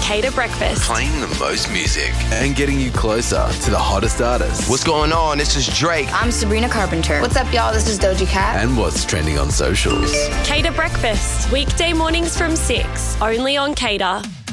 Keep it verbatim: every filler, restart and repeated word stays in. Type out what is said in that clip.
Cater Breakfast. Playing the most music and getting you closer to the hottest artists. What's going on? This is Drake. I'm Sabrina Carpenter. What's up, y'all? This is Doja Cat. And what's trending on socials. Cater Breakfast, weekday mornings from six, only on Cater.